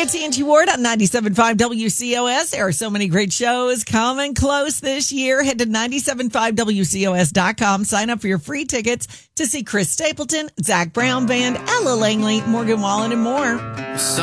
Nancy and T. Ward on 97.5 WCOS. There are so many great shows coming close this year. Head to 975WCOS.com. Sign up for your free tickets to see Chris Stapleton, Zach Brown Band, Ella Langley, Morgan Wallen, and more.